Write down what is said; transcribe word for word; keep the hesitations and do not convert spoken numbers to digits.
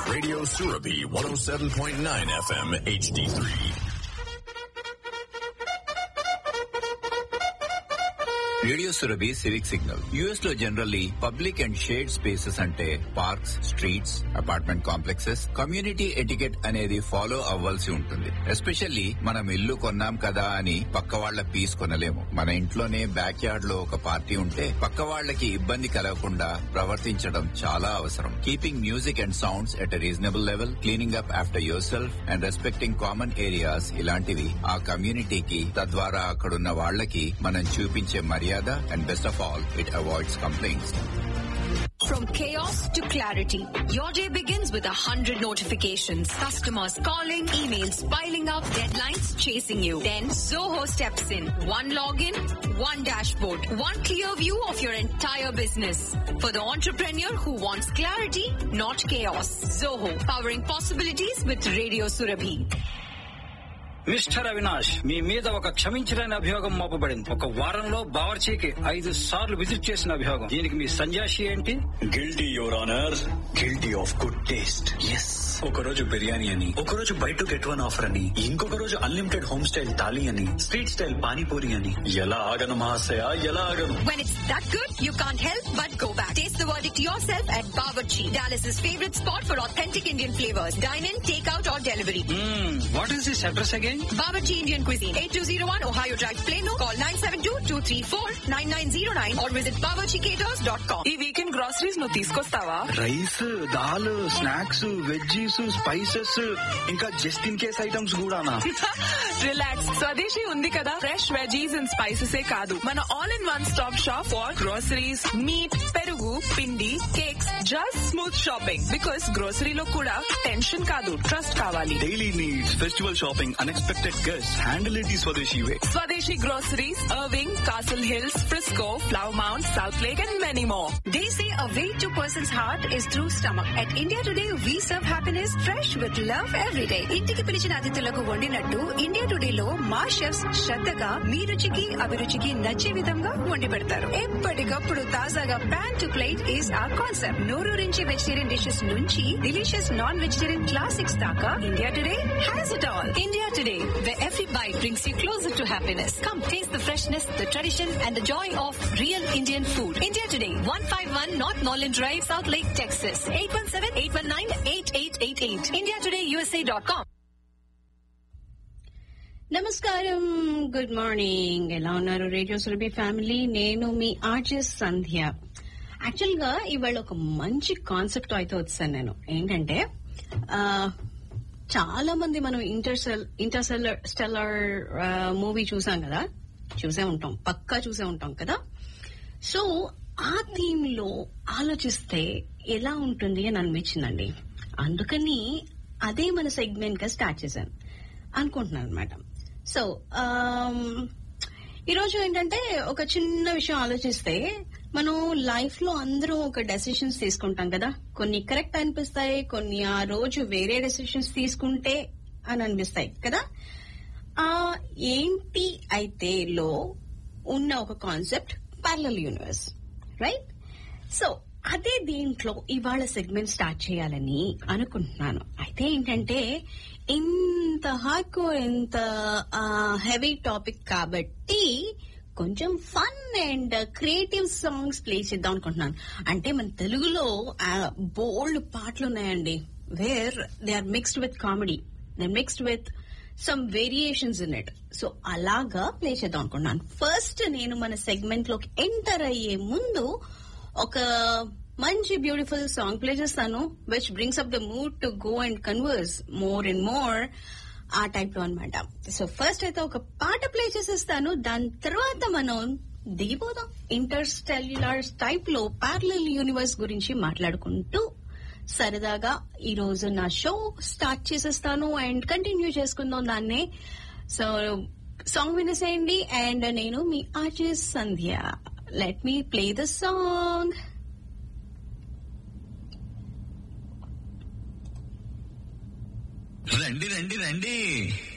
Radio Surabhi one oh seven point nine F M H D three. Radio Surabhi civic signal. US లో generally public and shade spaces అంటే parks, streets, apartment complexes, community etiquette అనేది follow అవ్వాల్సి ఉంటుంది. Especially మనం ఇల్లు కొన్నాం కదా అని పక్క వాళ్ల పీస్ కొనలేము. మన ఇంట్లోనే బ్యాక్ యార్డ్ లో ఒక పార్టీ ఉంటే పక్క వాళ్లకి ఇబ్బంది కలగకుండా ప్రవర్తించడం చాలా అవసరం. Keeping music and sounds at a reasonable level, cleaning up after your self and respecting common areas, ఇలాంటివి ఆ కమ్యూనిటీకి, తద్వారా అక్కడున్న వాళ్లకి మనం చూపించే మర్యాద. And best of all, it avoids complaints. From chaos to clarity, your day begins with a hundred notifications. Customers calling, emails piling up, deadlines chasing you. Then Zoho steps in. One login, one dashboard, one clear view of your entire business. For the entrepreneur who wants clarity, not chaos. Zoho, powering possibilities with Radio Surabhi. Mister Avinash, మీ మీద ఒక క్షమించలేని అభియోగం మోపబడింది. ఒక వారంలో బావర్చీకి ఐదు సార్లు visit చేసిన అభియోగం. దీనికి మీ సంజాషి ఏంటి? Guilty your honour, guilty of good taste. Yes, ఒక రోజు బిర్యానీ అని, ఒక రోజు by to get one offer అని, ఇంకొక రోజు అన్లిమిటెడ్ హోమ్ స్టైల్ థాలీ అని, స్ట్రీట్ స్టైల్ పానీపూరి అని. ఎలా ఆగను మహాశయ, ఎలా ఆగను? When it's that good, you can't help but go back. Taste the verdict yourself at Bawarchi, Dallas's favorite spot for authentic Indian flavors. Dine in, take out or delivery. What is this address again? Bawarchi Indian Cuisine, eighty-two oh one Ohio Drive, Plano. Call nine seven two, two three four, nine nine oh nine or visit bawarchi caters dot com. ఈ weekend groceries నువ్వు తీసుకొస్తావా? Rice, dal, snacks, veggies, spices, ఇంకా just in case items కూడానా? Relax, స్వదేశీ ఉంది కదా. Fresh veggies and spices ఏ కాదు, మన all in one stop shop for groceries, meet, పెరుగు, పిండి, cakes, just smooth shopping. Because గ్రోసరీలో కూడా టెన్షన్ కాదు, ట్రస్ట్ కావాలి. Daily needs, festival shopping, unexpected guest, handle it the స్వదేశీ వే. స్వదేశీ groceries, Irving, Castle Hills, Frisco, Flower Mound, South Lake and many more. They say a way to a person's heart is through stomach. At India Today, we serve happiness fresh with love every day. ఇంటికి పిలిచిన అతిథులకు వండినట్టు India today లో మా chefs శ్రద్ధగా మీ రుచికి అభిరుచికి నచ్చే విధంగా వండి పెడతారు. ఎప్పటికప్పుడు తాజాగా ప్యాన్ టు ప్లేట్ ఈస్ ఆ కాన్సెప్ట్. నోరూరించి వెజిటేరియన్ డిషెస్ నుంచి డిలీషియస్ నాన్ వెజిటేరియన్ క్లాసిక్స్ దాకా India today has it all. India today, where every bite brings you closer to happiness. Come taste the freshness, the tradition and the joy of real Indian food. India Today, one fifty-one North Norland Drive, South Lake, Texas. eight one seven, eight one nine, eight eight eight eight. india today u s a dot com. నమస్కారం, good morning. ఎలా ఉన్నారు radio Surabhi family? నేను మీ RJ సంధ్య. Actual గా ఇవాళ ఒక మంచి concept అయితే వచ్చాను నేను. ఏంటంటే చాలా మంది మనం ఇంటర్సెల్ ఇంటర్సెల్లర్ స్టెల్లర్ మూవీ చూసాం కదా, చూసే ఉంటాం, పక్కా చూసే ఉంటాం కదా. సో ఆ థీమ్ లో ఆలోచిస్తే ఎలా ఉంటుంది అని అనిపించిందండి. అందుకని అదే మన సెగ్మెంట్ గా స్టార్ట్ చేశాను అనుకుంటున్నాను అనమాట. సో ఈరోజు ఏంటంటే ఒక చిన్న విషయం ఆలోచిస్తే, మనం లైఫ్ లో అందరూ ఒక డెసిషన్స్ తీసుకుంటాం కదా. కొన్ని కరెక్ట్ అనిపిస్తాయి, కొన్ని ఆ రోజు వేరే డెసిషన్స్ తీసుకుంటే అని అనిపిస్తాయి కదా. ఆ ఏంటి అయితే లో ఉన్న ఒక concept parallel universe, right? So అదే దీంట్లో ఇవాళ సెగ్మెంట్ స్టార్ట్ చేయాలని అనుకుంటున్నాను. అయితే ఏంటంటే ఇంత హార్డ్, ఇంత హెవీ టాపిక్ కాబట్టి కొంచెం fun and creative songs play చేద్దాం అనుకుంటున్నాను. అంటే మన తెలుగులో బోల్డ్ పాటలు ఉన్నాయండి, where they are mixed with comedy, they are mixed with some variations in it. So అలాగా ప్లే చేద్దాం అనుకుంటున్నాను. ఫస్ట్ నేను మన సెగ్మెంట్ లోకి ఎంటర్ అయ్యే ముందు ఒక మంచి బ్యూటిఫుల్ సాంగ్ ప్లే చేస్తాను, which brings up the mood to go and converse more and more, ఆ టైప్ లో అనమాట. సో ఫస్ట్ అయితే ఒక పాట ప్లే చేసేస్తాను, దాని తర్వాత మనం దిగిపోదాం ఇంటర్స్టెల్యులర్ టైప్ లో ప్యారలల్ యూనివర్స్ గురించి మాట్లాడుకుంటూ సరదాగా ఈ రోజు నా షో స్టార్ట్ చేసేస్తాను అండ్ కంటిన్యూ చేసుకుందాం దాన్నే. సో సాంగ్ వినేసేయండి అండ్ నేను మీ RJ Sandhya. Let me play the song. రండి రండి రండి,